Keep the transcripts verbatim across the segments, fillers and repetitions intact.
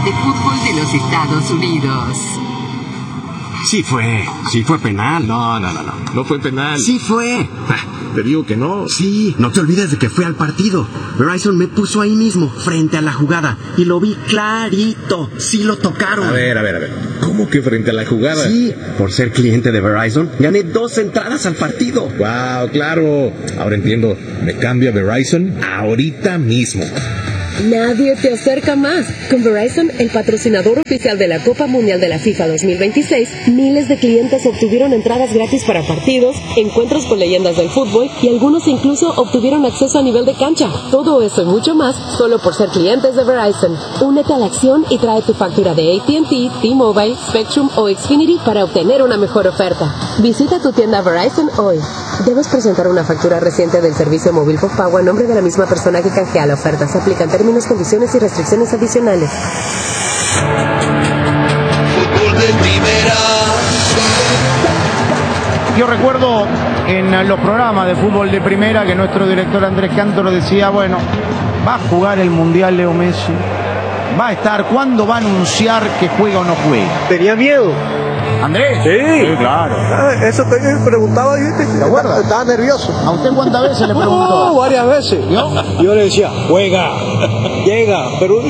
Mundial de Fútbol de los Estados Unidos. Sí fue, sí fue penal. No, no, no, no, no fue penal. Sí fue. Te digo que no. Sí, no te olvides de que fue al partido. Verizon me puso ahí mismo, frente a la jugada, y lo vi clarito. Sí lo tocaron. A ver, a ver, a ver. ¿Cómo que frente a la jugada? Sí, por ser cliente de Verizon, gané dos entradas al partido. Wow, claro. Ahora entiendo. Me cambio a Verizon ahorita mismo. Nadie te acerca más. Con Verizon, el patrocinador oficial de la Copa Mundial de la FIFA dos mil veintiséis, miles de clientes obtuvieron entradas gratis para partidos, encuentros con leyendas del fútbol y algunos incluso obtuvieron acceso a nivel de cancha. Todo eso y mucho más solo por ser clientes de Verizon. Únete a la acción y trae tu factura de A T and T, T-Mobile, Spectrum o Xfinity para obtener una mejor oferta. Visita tu tienda Verizon hoy. Debes presentar una factura reciente del servicio móvil postpago a nombre de la misma persona que canjea la oferta. Se aplican términos, condiciones y restricciones adicionales. Fútbol de primera. Yo recuerdo en los programas de fútbol de primera que nuestro director Andrés Cántaro decía, bueno, va a jugar el Mundial Leo Messi, va a estar, ¿cuándo va a anunciar que juega o no juega? Tenía miedo. ¿Andrés? Sí. Sí, claro. Ah, eso que yo preguntaba, ¿viste? ¿Te acuerdas? Estaba nervioso. ¿A usted cuántas veces le preguntó? No, varias veces. ¿Yo? Yo le decía, juega, llega, pero...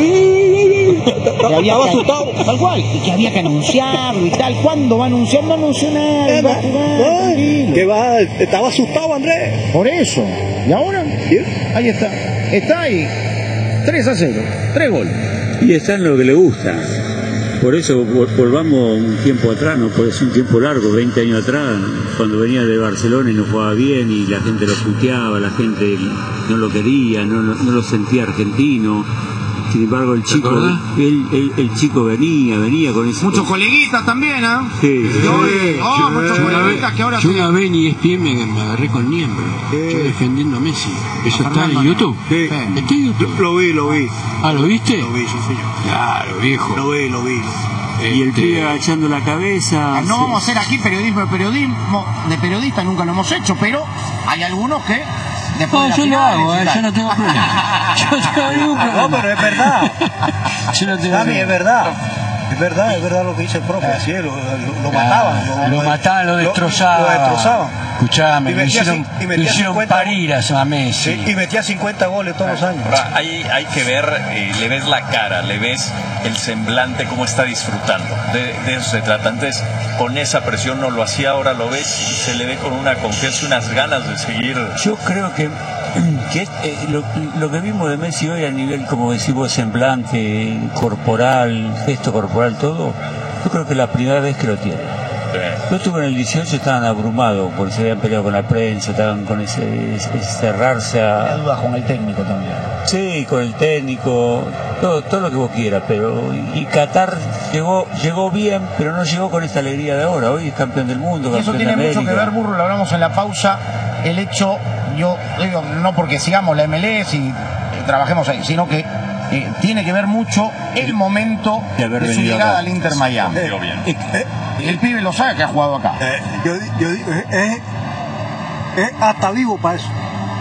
Estaba asustado. Tal cual, y que había que anunciarlo y tal. ¿Cuándo va a anunciar? No anunció nada. Eh, Va a jugar, no, que va, estaba asustado, Andrés. Por eso. ¿Y ahora? ¿Sí? Ahí está. Está ahí. tres a cero. Tres goles. Y está en lo que le gusta. Por eso volvamos un tiempo atrás, no puede ser un tiempo largo, veinte años atrás, cuando venía de Barcelona y no jugaba bien y la gente lo puteaba, la gente no lo quería, no, no, no lo sentía argentino. Sin embargo, el chico, el, el, el chico venía, venía con ese... Muchos coleguitas también, ¿ah? ¿eh? Sí. sí. Yo, sí. Oh, yo, muchos yo coleguitas vez, que ahora... Yo una vez en E S P N me, me agarré con Niembro, sí. Yo defendiendo a Messi. ¿Eso está en YouTube? Sí. ¿Está en YouTube? Lo vi, lo vi. ¿Ah, lo viste? Lo vi, sí, señor. Claro, viejo. Lo vi, lo vi. Y el pibe agachando la cabeza. No vamos a hacer aquí periodismo de periodismo, de periodista nunca lo hemos hecho, pero hay algunos que después no, de yo lo hago, eh, yo no tengo problema. Yo no tengo ningún problema. No, pero es verdad. Yo no tengo Dami, es verdad. Es verdad, es verdad lo que dice el profe. Así es, lo, lo, lo mataban. Lo, lo, lo mataban, lo destrozaban. Lo, lo destrozaban. Escuchame, me hicieron, me hicieron parir a Messi. Sí, y metía cincuenta goles todos los años. Ahí hay que ver, eh, le ves la cara, le ves el semblante, cómo está disfrutando. De, de eso se trata. Antes, con esa presión no lo hacía, ahora lo ves y se le ve con una confianza, unas ganas de seguir. Yo creo que, que eh, lo, lo que vimos de Messi hoy a nivel, como decimos, semblante, corporal, gesto corporal, todo, yo creo que es la primera vez que lo tiene. Yo estuve en el dieciocho, estaban abrumados porque se habían peleado con la prensa, estaban con ese, ese cerrarse a... dudas con el técnico también. Sí, con el técnico, todo, todo lo que vos quieras, pero... Y Qatar llegó llegó bien, pero no llegó con esta alegría de ahora. Hoy es campeón del mundo, campeón Eso tiene de América. Mucho que ver, Burro, lo hablamos en la pausa, el hecho, yo digo, no porque sigamos la M L S y trabajemos ahí, sino que eh, tiene que ver mucho el momento de, de su llegada acá al Inter Miami. Eh, eh, eh, el pibe lo sabe que ha jugado acá. Eh, yo, yo, eh, eh, eh, hasta vivo para eso.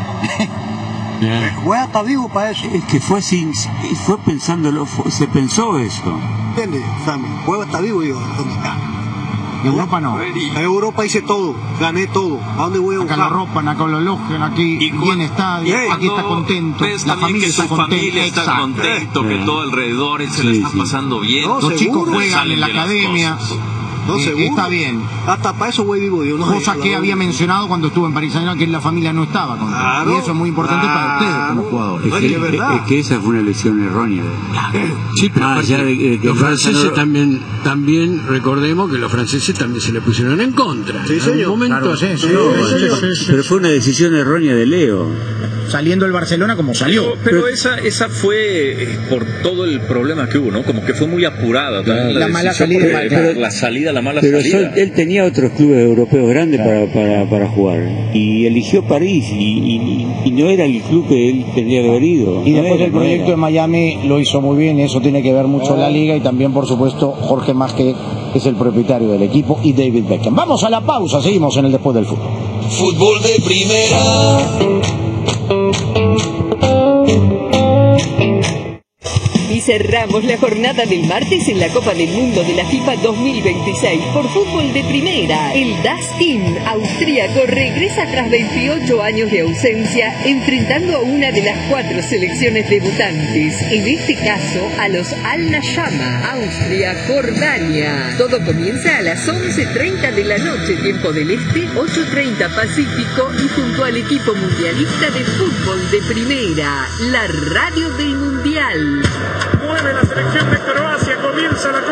Fue hasta vivo para eso. Es que fue sin, fue pensándolo, fue, se pensó eso. ¿Entiendes? Sammy? Fue hasta vivo, digo, ¿dónde está? En Europa no. En Europa hice todo, gané todo. ¿A dónde voy a buscar? Acá lo ropan, acá lo elogian, aquí y bien estadio, yeah, aquí está contento. La familia que está su contenta, familia está contento, que todo alrededor se sí, le está sí. pasando bien. No, Los seguro, chicos juegan en la de las academia. No, eh, seguro. Está bien. Hasta para eso voy vivo yo. No Cosa sé, que la había verdad. mencionado cuando estuvo en París Saint-Germain, que la familia no estaba contenta. Claro, Y eso es muy importante claro. para ustedes como jugadores. Es Oye, que, es verdad. es que esa fue una lesión errónea. Sí, pero Más aparte, allá de, de que los franceses no... también, también, recordemos que los franceses también se le pusieron en contra. Sí, en señor. algún momento, Claro, sí, sí, no, sí, bueno, sí, sí. Pero fue una decisión errónea de Leo. Saliendo el Barcelona como salió. Pero, pero esa esa fue eh, por todo el problema que hubo, ¿no? Como que fue muy apurada también La la, mala decisión, salida, porque, claro. la salida, la mala Pero salida. sol, él tenía otros clubes europeos grandes claro. para, para, para jugar. Y eligió París. Y, y, y no era el club que él tendría que haber ido. Y no después era, el no proyecto era. de Miami lo hizo muy bien, y eso tiene que ver mucho la liga, y también por supuesto Jorge Masque es el propietario del equipo, y David Beckham. Vamos a la pausa, seguimos en el Después del Fútbol. Fútbol de primera. Y cerramos la jornada del martes en la Copa del Mundo de la FIFA dos mil veintiséis por fútbol de primera. El Das Team austríaco regresa tras veintiocho años de ausencia, enfrentando a una de las cuatro selecciones debutantes, en este caso a los Al-Nashama, Austria-Jordania. Todo comienza a las once treinta de la noche, tiempo del Este, ocho treinta Pacífico, y junto al equipo mundialista de fútbol de primera, la radio del Mundial. Mueve la selección de Croacia, comienza la